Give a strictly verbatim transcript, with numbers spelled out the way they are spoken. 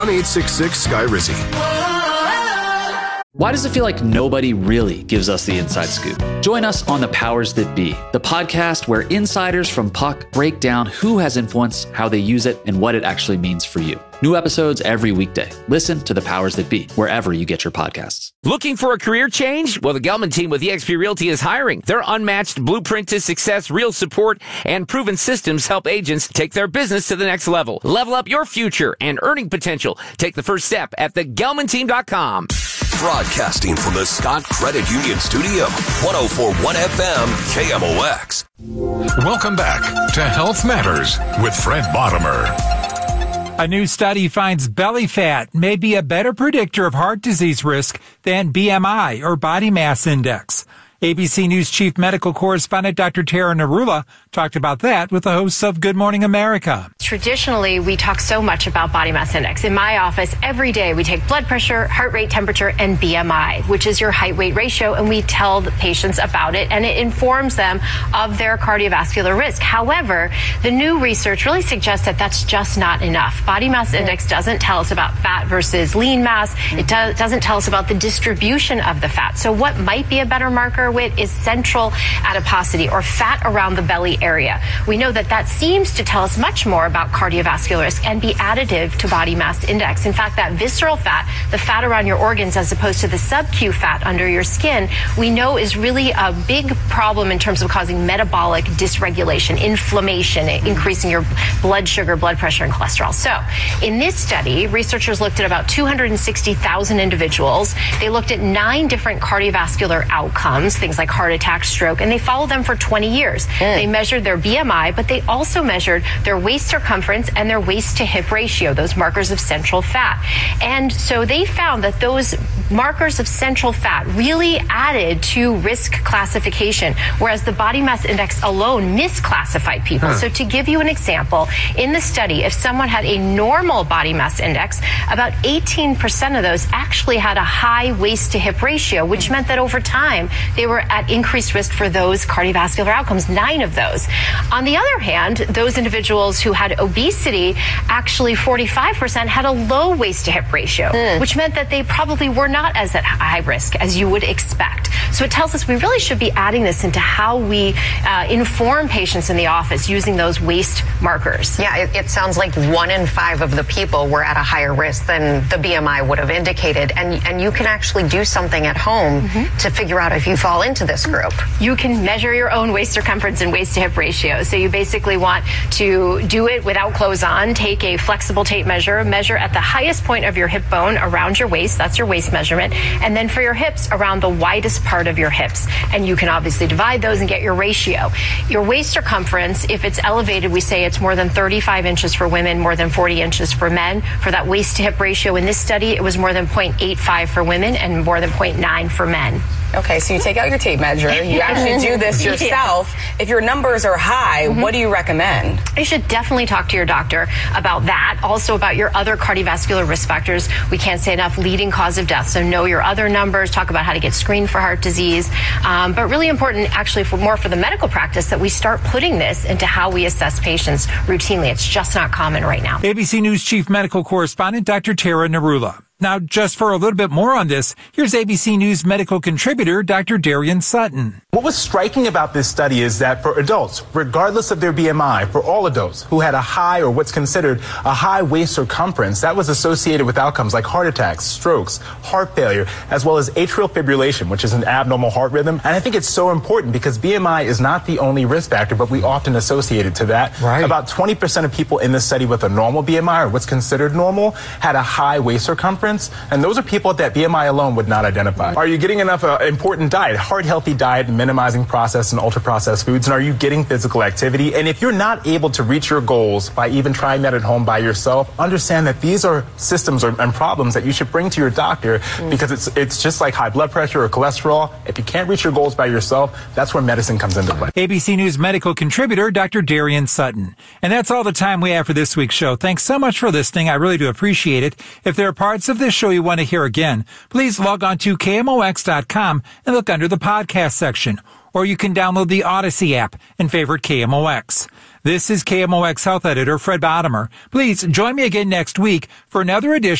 eight six six, Sky Rizzy. Why does it feel like nobody really gives us the inside scoop? Join us on The Powers That Be, the podcast where insiders from Puck break down who has influence, how they use it, and what it actually means for you. New episodes every weekday. Listen to The Powers That Be wherever you get your podcasts. Looking for a career change? Well, the Gelman team with eXp Realty is hiring. Their unmatched blueprint to success, real support, and proven systems help agents take their business to the next level. Level up your future and earning potential. Take the first step at the gelman team dot com. Broadcasting from the Scott Credit Union Studio, one oh four point one F M, K M O X. Welcome back to Health Matters with Fred Bottomer. A new study finds belly fat may be a better predictor of heart disease risk than B M I or body mass index. A B C News chief medical correspondent Doctor Tara Narula talked about that with the hosts of Good Morning America. Traditionally, we talk so much about body mass index. In my office, every day we take blood pressure, heart rate, temperature, and B M I, which is your height-weight ratio, and we tell the patients about it, and it informs them of their cardiovascular risk. However, the new research really suggests that that's just not enough. Body mass index doesn't tell us about fat versus lean mass. It do- doesn't tell us about the distribution of the fat. So what might be a better marker with is central adiposity, or fat around the belly area. We know that that seems to tell us much more about cardiovascular risk and be additive to body mass index. In fact, that visceral fat, the fat around your organs as opposed to the sub-Q fat under your skin, we know is really a big problem in terms of causing metabolic dysregulation, inflammation, increasing your blood sugar, blood pressure, and cholesterol. So in this study, researchers looked at about two hundred sixty thousand individuals. They looked at nine different cardiovascular outcomes, things like heart attack, stroke, and they followed them for twenty years. Mm. They measured their B M I, but they also measured their waist circumference and their waist to hip ratio, those markers of central fat. And so they found that those markers of central fat really added to risk classification, whereas the body mass index alone misclassified people. Huh. So to give you an example, in the study, if someone had a normal body mass index, about eighteen percent of those actually had a high waist to hip ratio, which meant that over time they were at increased risk for those cardiovascular outcomes, nine of those. On the other hand, those individuals who had obesity, actually forty-five percent had a low waist to hip ratio, mm. which meant that they probably were not as at high risk as you would expect. So it tells us we really should be adding this into how we uh, inform patients in the office using those waist markers. Yeah, it, it sounds like one in five of the people were at a higher risk than the B M I would have indicated. And, and you can actually do something at home mm-hmm. to figure out if you fall into this group. You can measure your own waist circumference and waist to hip ratio. So you basically want to do it without clothes on, take a flexible tape measure, measure at the highest point of your hip bone around your waist, that's your waist measurement, and then for your hips around the widest part of your hips. And you can obviously divide those and get your ratio. Your waist circumference, if it's elevated, we say it's more than thirty-five inches for women, more than forty inches for men. For that waist to hip ratio in this study, it was more than zero point eight five for women and more than zero point nine for men. Okay, so you take out your tape measure, you actually do this yourself. Yeah. If your numbers are high, mm-hmm. what do you recommend? You should definitely talk to your doctor about that. Also about your other cardiovascular risk factors. We can't say enough, leading cause of death. So know your other numbers, talk about how to get screened for heart disease. Um, but really important, actually, for more for the medical practice, that we start putting this into how we assess patients routinely. It's just not common right now. A B C News chief medical correspondent Doctor Tara Narula. Now, just for a little bit more on this, here's A B C News medical contributor Doctor Darian Sutton. What was striking about this study is that for adults, regardless of their B M I, for all adults who had a high or what's considered a high waist circumference, that was associated with outcomes like heart attacks, strokes, heart failure, as well as atrial fibrillation, which is an abnormal heart rhythm. And I think it's so important because B M I is not the only risk factor, but we often associate it to that. Right. About twenty percent of people in this study with a normal B M I, or what's considered normal, had a high waist circumference. And those are people that B M I alone would not identify. Are you getting enough uh, important diet, heart healthy diet, minimizing processed and ultra processed foods? And are you getting physical activity? And if you're not able to reach your goals by even trying that at home by yourself, understand that these are systems or, and problems that you should bring to your doctor mm. because it's it's just like high blood pressure or cholesterol. If you can't reach your goals by yourself, that's where medicine comes into play. A B C News medical contributor Doctor Darian Sutton. And that's all the time we have for this week's show. Thanks so much for listening. I really do appreciate it. If there are parts of this show you want to hear again, please log on to K M O X dot com and look under the podcast section. or you can download the Odyssey app and favorite K M O X. This is K M O X Health Editor Fred Bottomer. Please join me again next week for another edition